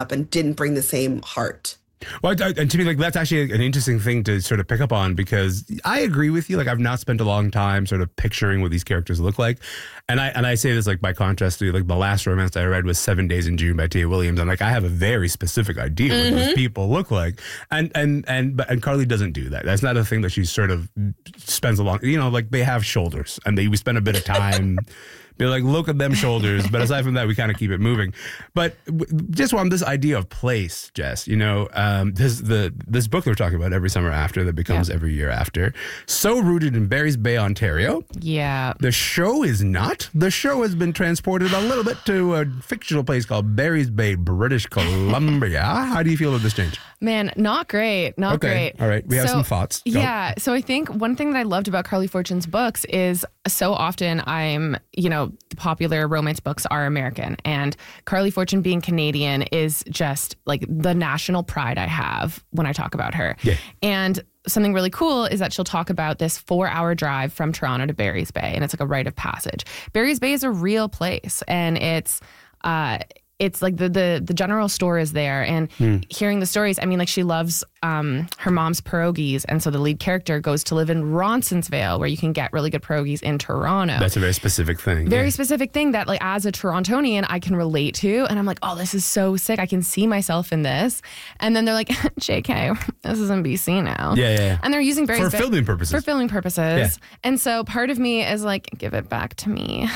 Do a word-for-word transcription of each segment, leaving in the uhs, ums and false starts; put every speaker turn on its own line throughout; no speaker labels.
up and didn't bring the same heart.
Well, and to me, like, that's actually an interesting thing to sort of pick up on, because I agree with you. Like, I've not spent a long time sort of picturing what these characters look like. And I and I say this, like, by contrast to, like, the last romance I read was Seven Days in June by Tia Williams. And, like, I have a very specific idea mm-hmm. what those people look like. And, and, and, but, and Carly doesn't do that. That's not a thing that she sort of spends a long, you know, like, they have shoulders and they we spend a bit of time. They're like, look at them shoulders. But aside from that, we kind of keep it moving. But just on this idea of place, Jess, you know, um, this the this book we're talking about, Every Summer After, that becomes yeah. Every Year After, so rooted in Barry's Bay, Ontario.
Yeah.
The show is not. The show has been transported a little bit to a fictional place called Barry's Bay, British Columbia. How do you feel about this change?
Man, not great. Not
okay.
great.
All right. We have
so,
some thoughts. Go.
Yeah. So I think one thing that I loved about Carly Fortune's books is so often I'm, you know, the popular romance books are American, and Carly Fortune being Canadian is just like the national pride I have when I talk about her.
Yeah.
And something really cool is that she'll talk about this four hour drive from Toronto to Barry's Bay, and it's like a rite of passage. Barry's Bay is a real place, and it's, uh, it's like the, the the general store is there, and mm. hearing the stories, I mean, like, she loves um, her mom's pierogies, and so the lead character goes to live in Roncesvalles, where you can get really good pierogies in Toronto.
That's a very specific thing.
Very
yeah.
specific thing that, like, as a Torontonian, I can relate to, and I'm like, oh, this is so sick. I can see myself in this. And then they're like, J K, this is in B C now.
Yeah, yeah, yeah.
And they're using Barry's
For
Bay
filming purposes.
For filming purposes.
Yeah.
And so part of me is like, give it back to me.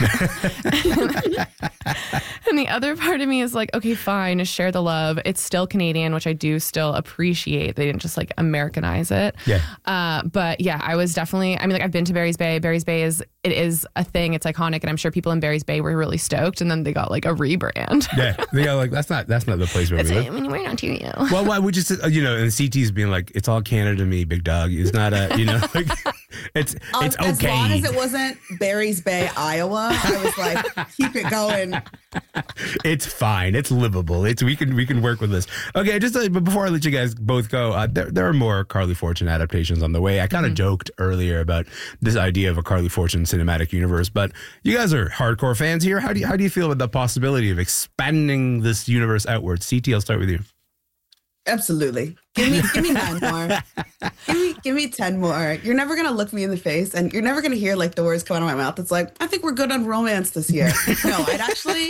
And the other part of me is like, okay, fine, share the love. It's still Canadian, which I do still appreciate. They didn't just like Americanize it.
Yeah.
Uh, but yeah, I was definitely, I mean, like, I've been to Barry's Bay. Barry's Bay is, it is a thing. It's iconic. And I'm sure people in Barry's Bay were really stoked. And then they got like a rebrand.
Yeah. They got like, that's not, that's not the place where
That's
we
it.
live.
I mean, we're not to you.
Well, why would you say, you know, and C T's being like, it's all Canada to me, big dog. It's not a, you know, like, it's,
um,
it's okay.
As long as it wasn't Barry's Bay, Iowa, I was like, keep it going.
It's fine. It's livable. It's we can we can work with this. Okay, just uh, but before I let you guys both go, uh, there there are more Carly Fortune adaptations on the way. I kind of mm-hmm. joked earlier about this idea of a Carly Fortune cinematic universe, but you guys are hardcore fans here. How do you, how do you feel about the possibility of expanding this universe outwards? C T, I'll start with you.
Absolutely. Give me give me nine more. Give me give me ten more. You're never gonna look me in the face, and you're never gonna hear like the words come out of my mouth. It's like, I think we're good on romance this year. No, I'd actually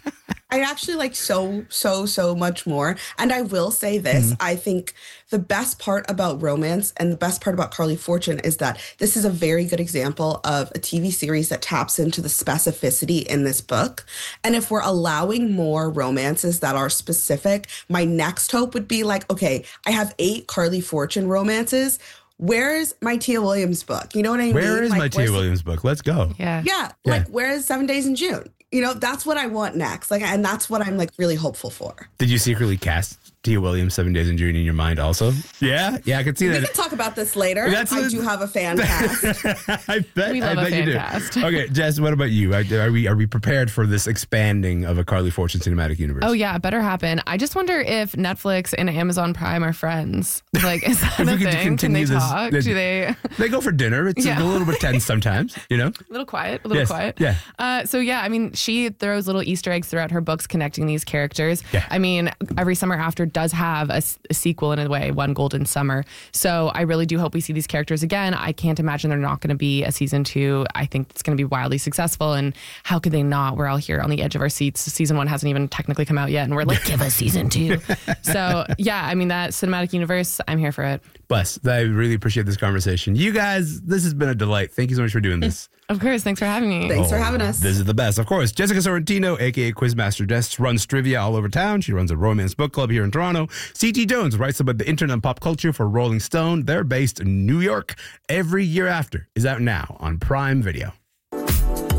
I actually like so, so, so much more. And I will say this, mm-hmm. I think the best part about romance and the best part about Carly Fortune is that this is a very good example of a T V series that taps into the specificity in this book. And if we're allowing more romances that are specific, my next hope would be like, okay, I have eight Carly Fortune romances. Where's my Tia Williams book? You know what I mean?
Where is
like,
my Tia Williams book? Let's go.
Yeah.
Yeah. yeah. Like, where is Seven Days in June? You know, that's what I want next. Like, and that's what I'm like really hopeful for.
Did you secretly cast Tia Williams Seven Days in June in your mind also? Yeah. Yeah, I can see
we
that.
We can talk about this later. That's I a, do have a fan cast.
I bet,
we love
I
a
bet
fan
you do.
Cast.
Okay, Jess, what about you? Are we are we prepared for this expanding of a Carly Fortune cinematic universe?
Oh yeah, it better happen. I just wonder if Netflix and Amazon Prime are friends. Like, is that a thing? Can they this, talk? They, do they?
They go for dinner. It's yeah. a little bit tense sometimes, you know?
A little quiet, a little
yes.
quiet.
Yeah.
Uh, so yeah, I mean, she throws little Easter eggs throughout her books connecting these characters.
Yeah.
I mean, Every Summer After does have a, a sequel in a way, One Golden Summer. So I really do hope we see these characters again. I can't imagine they're not going to be a season two. I think it's going to be wildly successful. And how could they not? We're all here on the edge of our seats. Season one hasn't even technically come out yet. And we're like, give us season two. So yeah, I mean, that cinematic universe, I'm here for it.
Bless. I really appreciate this conversation. You guys, this has been a delight. Thank you so much for doing this.
Of course. Thanks for having me.
Thanks
oh,
for having us.
This is the best. Of course, Jessica Sorrentino, a k a. Quizmaster Jess, runs trivia all over town. She runs a romance book club here in Toronto. C T Jones writes about the internet and pop culture for Rolling Stone. They're based in New York. Every Year After is out now on Prime Video.